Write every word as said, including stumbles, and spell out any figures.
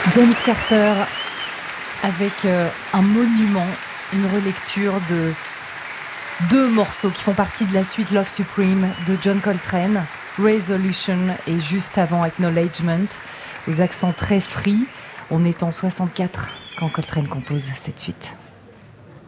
James Carter avec euh, un monument, une relecture de deux morceaux qui font partie de la suite Love Supreme de John Coltrane, Resolution et juste avant Acknowledgement, aux accents très free. On est en soixante-quatre quand Coltrane compose cette suite.